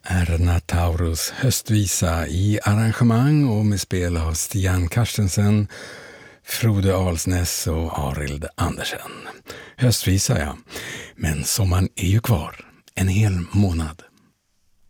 Erna Taurus höstvisa i arrangemang och med spel av Stian Karstensen, Frode Alsnäs och Arild Andersen. Höstvisa, ja. Men sommaren är ju kvar. En hel månad.